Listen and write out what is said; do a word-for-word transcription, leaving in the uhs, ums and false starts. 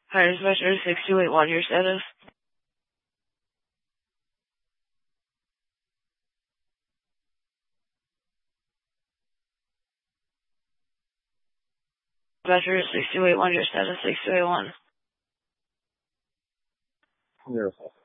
Hi, this is Vector six two eight one. Your status? Vector six two eight one. Your status six two eight one. Yes.